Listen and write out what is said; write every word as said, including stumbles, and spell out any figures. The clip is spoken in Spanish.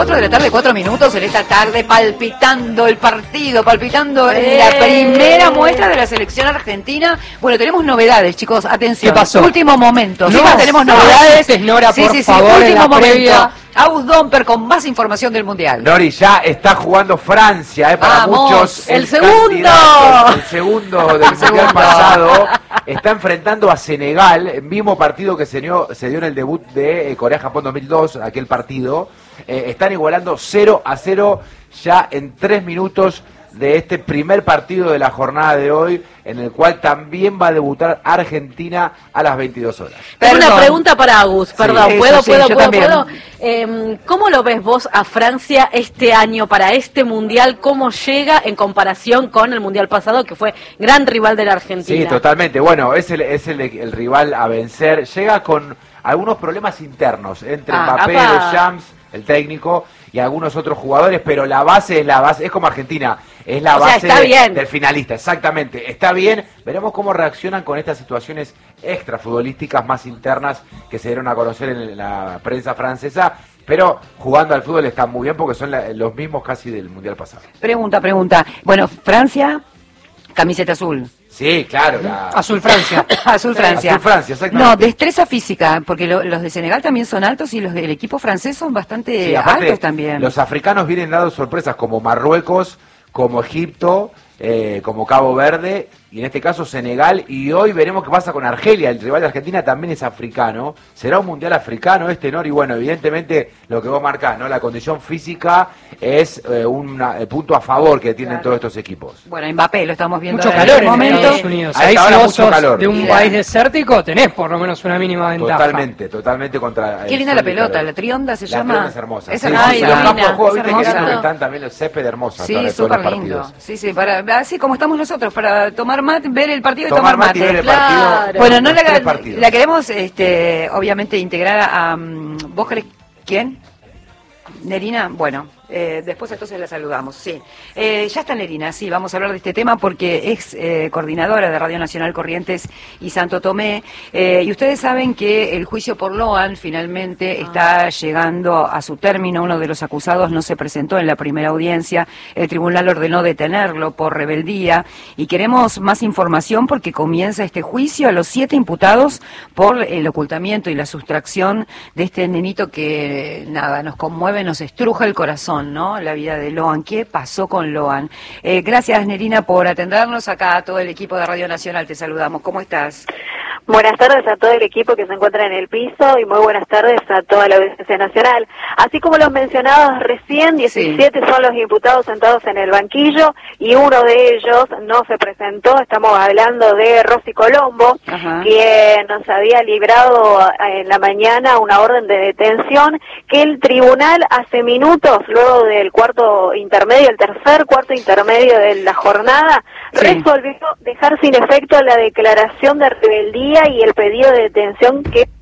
cuatro de la tarde, cuatro minutos en esta tarde, palpitando el partido, palpitando eh. la primera muestra de la selección argentina. Bueno, tenemos novedades, chicos, atención. ¿Qué pasó? Último momento. No, sí, tenemos novedades. Nora, sí, por sí, favor, sí, último en la momento. previa. Aus Domper con más información del Mundial. Nori, ya está jugando Francia, eh, para Vamos, muchos. el, el segundo. El segundo del Mundial segundo. pasado. Está enfrentando a Senegal, el mismo partido que se dio, se dio en el debut de eh, Corea-Japón dos mil dos, aquel partido. Eh, están igualando cero a cero ya en tres minutos de este primer partido de la jornada de hoy, en el cual también va a debutar Argentina a las veintidós horas. Tengo una pregunta para Agus, perdón, Sí, ¿puedo, eso, sí, puedo, yo puedo, también. puedo? Eh, ¿Cómo lo ves vos a Francia este año, para este Mundial? ¿Cómo llega en comparación con el Mundial pasado, que fue gran rival de la Argentina? Sí, totalmente. Bueno, es el, es el, el rival a vencer. Llega con algunos problemas internos entre Ah, Mbappé, apa. Deschamps, el técnico, y algunos otros jugadores, pero la base es la base, es como Argentina, es la O sea, base está de- bien. del finalista, exactamente. Está bien, veremos cómo reaccionan con estas situaciones extrafutbolísticas más internas que se dieron a conocer en la prensa francesa, pero jugando al fútbol están muy bien porque son la- los mismos casi del Mundial pasado. Pregunta, pregunta. Bueno, Francia, camiseta azul. Sí, claro. La... Azul Francia. Azul Francia. Azul Francia, exactamente. No, destreza física, porque lo- los de Senegal también son altos y los del equipo francés son bastante Sí, aparte, altos también. los africanos vienen dando sorpresas como Marruecos, como Egipto, eh, como Cabo Verde, y en este caso Senegal, y hoy veremos qué pasa con Argelia, el rival de Argentina también es africano, será un mundial africano este, ¿no? Y bueno, evidentemente lo que vos marcás, ¿no? La condición física es eh, un eh, punto a favor que tienen Claro. todos estos equipos. Bueno, Mbappé lo estamos viendo Mucho en calor este en momento. Estados Unidos. A Ahí esta si hora vos mucho sos calor. de un Mira. país desértico, tenés por lo menos una mínima ventaja. Totalmente, totalmente contra... Qué el linda sol la y pelota, calor. la trionda se La llama. pelota es hermosa. Es Sí, hermosa. sí, y los Ay, campos de juego, es viste que hermosa. siempre están también los césped hermosos. Sí, para todos los súper lindo. partidos. Sí, sí, para, así como estamos nosotros, para tomar mate, ver el partido y Tomar tomar, mate y ver el Claro. partido. Bueno, no los la, tres partidos. la queremos, este, obviamente, integrar a... um, ¿Vos querés quién? Nerina, bueno, eh, después entonces la saludamos, sí. Eh, ya está Nerina, sí, vamos a hablar de este tema porque es eh, coordinadora de Radio Nacional Corrientes y Santo Tomé, eh, y ustedes saben que el juicio por Loan finalmente Ah. está llegando a su término. Uno de los acusados no se presentó en la primera audiencia, el tribunal ordenó detenerlo por rebeldía, y queremos más información porque comienza este juicio a los siete imputados por el ocultamiento y la sustracción de este nenito que, nada, nos conmueve, nos estruja el corazón, ¿no? La vida de Loan. ¿Qué pasó con Loan? Eh, gracias, Nerina, por atendernos acá. A todo el equipo de Radio Nacional te saludamos. ¿Cómo estás? Buenas tardes a todo el equipo que se encuentra en el piso y muy buenas tardes a toda la audiencia nacional. Así como los mencionados recién, diecisiete sí. son los imputados sentados en el banquillo y uno de ellos no se presentó. Estamos hablando de Rosy Colombo, Ajá. quien nos había librado en la mañana una orden de detención que el tribunal hace minutos, luego del cuarto intermedio, el tercer cuarto intermedio de la jornada, sí. resolvió dejar sin efecto la declaración de rebeldía y el pedido de detención que